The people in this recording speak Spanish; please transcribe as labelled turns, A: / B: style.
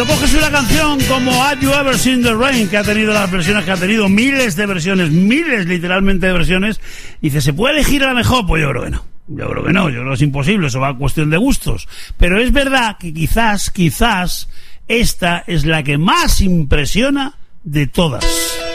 A: Coges una canción como Have You Ever Seen the Rain, que ha tenido las versiones que ha tenido, miles de versiones, miles literalmente de versiones, y dice, ¿se puede elegir la mejor? Pues yo creo que no. Yo creo que no, yo creo que es imposible, eso va a cuestión de gustos. Pero es verdad que quizás, esta es la que más impresiona de todas.